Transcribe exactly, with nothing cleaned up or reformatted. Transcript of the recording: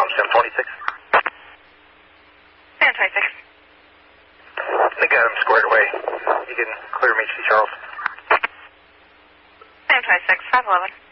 um, Sam twenty-six. Sam twenty-six. I think I got him squared away. You can clear him H C Charles. Sam twenty-six, five eleven.